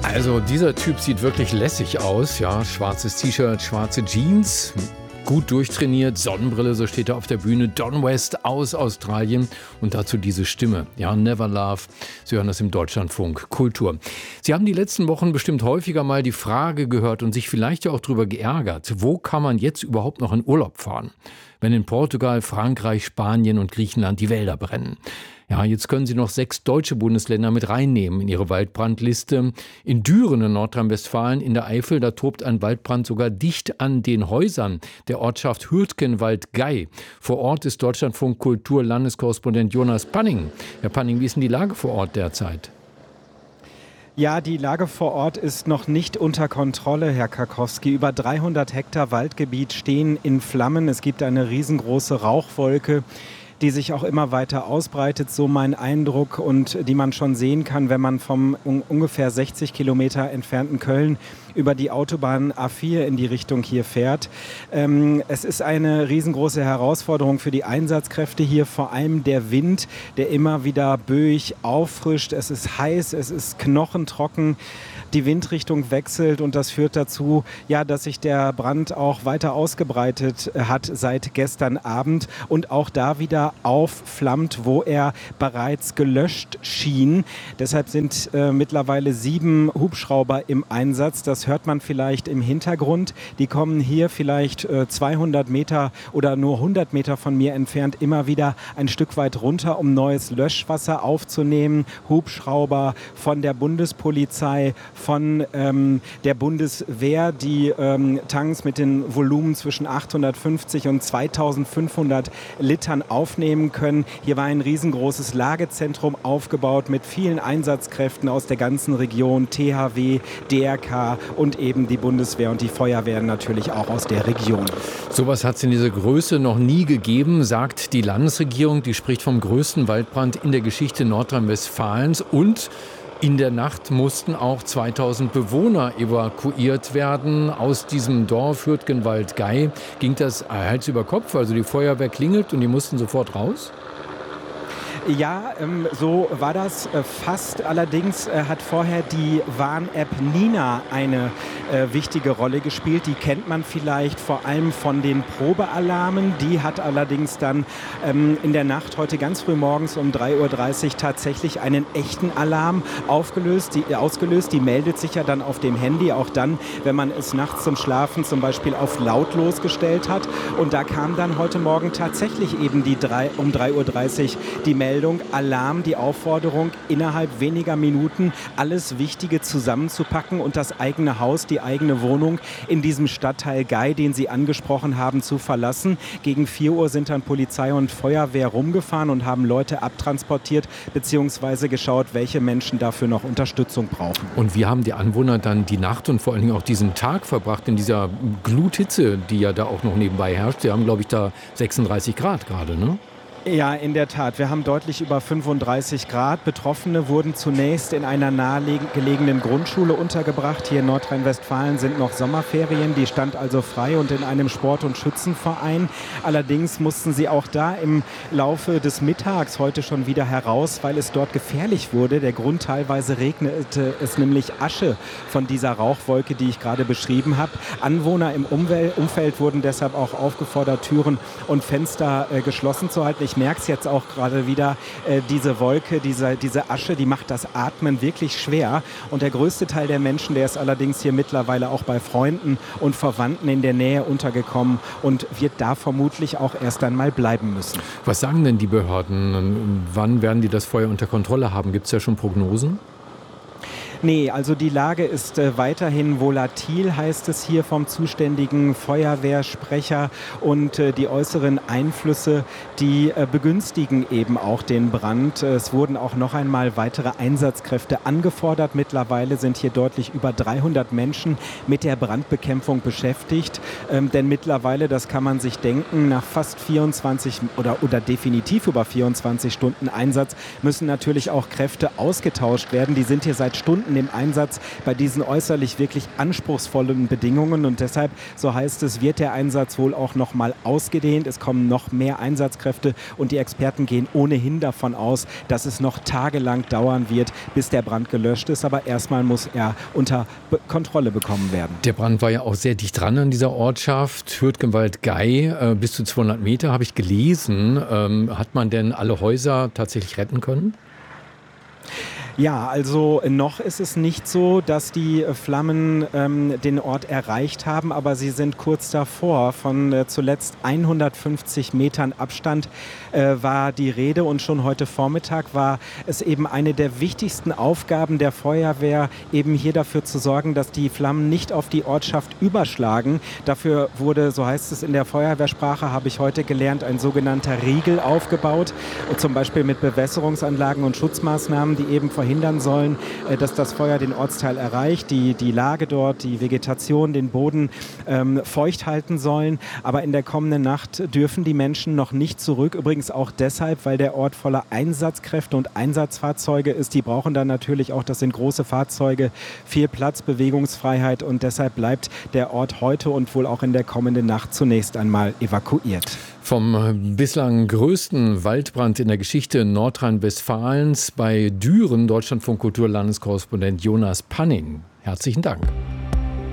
Also dieser Typ sieht wirklich lässig aus, ja, schwarzes T-Shirt, schwarze Jeans, gut durchtrainiert, Sonnenbrille, so steht er auf der Bühne, Don West aus Australien und dazu diese Stimme, ja, Never Love, Sie hören das im Deutschlandfunk Kultur. Sie haben die letzten Wochen bestimmt häufiger mal die Frage gehört und sich vielleicht ja auch darüber geärgert, wo kann man jetzt überhaupt noch in Urlaub fahren, wenn in Portugal, Frankreich, Spanien und Griechenland die Wälder brennen. Ja, jetzt können Sie noch 6 deutsche Bundesländer mit reinnehmen in Ihre Waldbrandliste. In Düren in Nordrhein-Westfalen in der Eifel, da tobt ein Waldbrand sogar dicht an den Häusern der Ortschaft Hürtgenwald-Gey. Vor Ort ist Deutschlandfunk Kultur Landeskorrespondent Jonas Panning. Herr Panning, wie ist denn die Lage vor Ort derzeit? Ja, die Lage vor Ort ist noch nicht unter Kontrolle, Herr Karkowski. Über 300 Hektar Waldgebiet stehen in Flammen. Es gibt eine riesengroße Rauchwolke, die sich auch immer weiter ausbreitet, so mein Eindruck, und die man schon sehen kann, wenn man vom ungefähr 60 Kilometer entfernten Köln über die Autobahn A4 in die Richtung hier fährt. Es ist eine riesengroße Herausforderung für die Einsatzkräfte hier, vor allem der Wind, der immer wieder böig auffrischt. Es ist heiß, es ist knochentrocken. Die Windrichtung wechselt und das führt dazu, ja, dass sich der Brand auch weiter ausgebreitet hat seit gestern Abend und auch da wieder aufflammt, wo er bereits gelöscht schien. Deshalb sind mittlerweile 7 Hubschrauber im Einsatz. Das hört man vielleicht im Hintergrund. Die kommen hier vielleicht 200 Meter oder nur 100 Meter von mir entfernt immer wieder ein Stück weit runter, um neues Löschwasser aufzunehmen. Hubschrauber von der Bundespolizei, von der Bundeswehr, die Tanks mit den Volumen zwischen 850 und 2500 Litern aufnehmen können. Hier war ein riesengroßes Lagezentrum aufgebaut mit vielen Einsatzkräften aus der ganzen Region, THW, DRK und eben die Bundeswehr und die Feuerwehr natürlich auch aus der Region. Sowas hat es in dieser Größe noch nie gegeben, sagt die Landesregierung. Die spricht vom größten Waldbrand in der Geschichte Nordrhein-Westfalens und in der Nacht mussten auch 2000 Bewohner evakuiert werden aus diesem Dorf Hürtgenwald-Gey. Ging das Hals über Kopf? Also die Feuerwehr klingelt und die mussten sofort raus? Ja, so war das fast. Allerdings hat vorher die Warn-App Nina eine wichtige Rolle gespielt. Die kennt man vielleicht vor allem von den Probealarmen. Die hat allerdings dann in der Nacht heute ganz früh morgens um 3:30 Uhr tatsächlich einen echten Alarm ausgelöst. Die meldet sich ja dann auf dem Handy, auch dann, wenn man es nachts zum Schlafen zum Beispiel auf lautlos gestellt hat. Und da kam dann heute Morgen tatsächlich eben um 3:30 Uhr die Meldung, Alarm, die Aufforderung, innerhalb weniger Minuten alles Wichtige zusammenzupacken und das eigene Haus, die eigene Wohnung in diesem Stadtteil Gey, den Sie angesprochen haben, zu verlassen. Gegen 4 Uhr sind dann Polizei und Feuerwehr rumgefahren und haben Leute abtransportiert bzw. geschaut, welche Menschen dafür noch Unterstützung brauchen. Und wie haben die Anwohner dann die Nacht und vor allen Dingen auch diesen Tag verbracht in dieser Gluthitze, die ja da auch noch nebenbei herrscht? Sie haben, glaube ich, da 36 Grad gerade, ne? Ja, in der Tat. Wir haben deutlich über 35 Grad. Betroffene wurden zunächst in einer nahegelegenen Grundschule untergebracht. Hier in Nordrhein-Westfalen sind noch Sommerferien. Die stand also frei und in einem Sport- und Schützenverein. Allerdings mussten sie auch da im Laufe des Mittags heute schon wieder heraus, weil es dort gefährlich wurde. Der Grund, teilweise regnete es nämlich Asche von dieser Rauchwolke, die ich gerade beschrieben habe. Anwohner im Umfeld wurden deshalb auch aufgefordert, Türen und Fenster geschlossen zu halten. Ich merke es jetzt auch gerade wieder, diese Wolke, diese Asche, die macht das Atmen wirklich schwer. Und der größte Teil der Menschen, der ist allerdings hier mittlerweile auch bei Freunden und Verwandten in der Nähe untergekommen und wird da vermutlich auch erst einmal bleiben müssen. Was sagen denn die Behörden? Wann werden die das Feuer unter Kontrolle haben? Gibt es ja schon Prognosen? Nee, also die Lage ist weiterhin volatil, heißt es hier vom zuständigen Feuerwehrsprecher. Und die äußeren Einflüsse, die begünstigen eben auch den Brand. Es wurden auch noch einmal weitere Einsatzkräfte angefordert. Mittlerweile sind hier deutlich über 300 Menschen mit der Brandbekämpfung beschäftigt. Denn mittlerweile, das kann man sich denken, nach fast 24 oder definitiv über 24 Stunden Einsatz müssen natürlich auch Kräfte ausgetauscht werden. Die sind hier seit Stunden in dem Einsatz bei diesen äußerlich wirklich anspruchsvollen Bedingungen. Und deshalb, so heißt es, wird der Einsatz wohl auch noch mal ausgedehnt. Es kommen noch mehr Einsatzkräfte und die Experten gehen ohnehin davon aus, dass es noch tagelang dauern wird, bis der Brand gelöscht ist. Aber erstmal muss er unter Kontrolle bekommen werden. Der Brand war ja auch sehr dicht dran an dieser Ortschaft, Hürtgenwald-Gei, bis zu 200 Meter, habe ich gelesen. Hat man denn alle Häuser tatsächlich retten können? Ja, also noch ist es nicht so, dass die Flammen den Ort erreicht haben, aber sie sind kurz davor. Von zuletzt 150 Metern Abstand war die Rede und schon heute Vormittag war es eben eine der wichtigsten Aufgaben der Feuerwehr, eben hier dafür zu sorgen, dass die Flammen nicht auf die Ortschaft überschlagen. Dafür wurde, so heißt es in der Feuerwehrsprache, habe ich heute gelernt, ein sogenannter Riegel aufgebaut, zum Beispiel mit Bewässerungsanlagen und Schutzmaßnahmen, die eben verhindern sollen, dass das Feuer den Ortsteil erreicht, die Lage dort, die Vegetation, den Boden feucht halten sollen. Aber in der kommenden Nacht dürfen die Menschen noch nicht zurück. Übrigens auch deshalb, weil der Ort voller Einsatzkräfte und Einsatzfahrzeuge ist. Die brauchen dann natürlich auch, das sind große Fahrzeuge, viel Platz, Bewegungsfreiheit und deshalb bleibt der Ort heute und wohl auch in der kommenden Nacht zunächst einmal evakuiert. Vom bislang größten Waldbrand in der Geschichte Nordrhein-Westfalens bei Düren, Deutschlandfunk Kulturlandeskorrespondent Jonas Panning. Herzlichen Dank.